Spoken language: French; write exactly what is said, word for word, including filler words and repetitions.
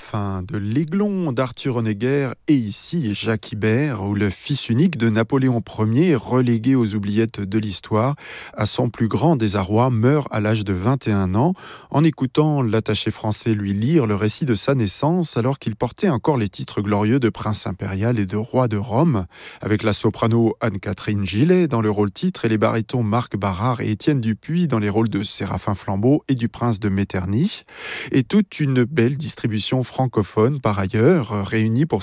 fin de L'Aiglon d'Arthur Honegger et ici Jacques Ibert, où le fils unique de Napoléon Ier, relégué aux oubliettes de l'histoire, à son plus grand désarroi, meurt à l'âge de vingt et un ans, en écoutant l'attaché français lui lire le récit de sa naissance, alors qu'il portait encore les titres glorieux de prince impérial et de roi de Rome, avec la soprano Anne-Catherine Gillet dans le rôle titre et les barytons Marc Barrard et Étienne Dupuis dans les rôles de Séraphin Flambeau et du prince de Metternich, et toute une belle distribution francophone par ailleurs, réunie pour